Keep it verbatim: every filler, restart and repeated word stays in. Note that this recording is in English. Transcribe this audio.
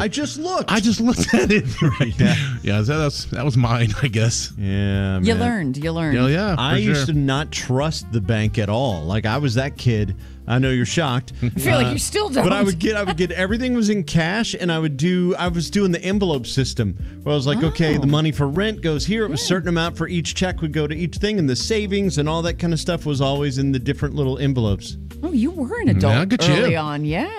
I just looked. I just looked at it. Right. Yeah. Yeah, that was, that was mine, I guess. Yeah, You man. learned. You learned. Yeah, yeah. I for used sure. to not trust the bank at all. Like I was that kid. I know you're shocked. I feel like you still don't. But I would get, I would get everything was in cash, and I would do, I was doing the envelope system where I was like, Oh. okay, the money for rent goes here. It was a certain amount for each check would go to each thing, and the savings and all that kind of stuff was always in the different little envelopes. Oh, you were an adult Yeah, good job. early on. Yeah.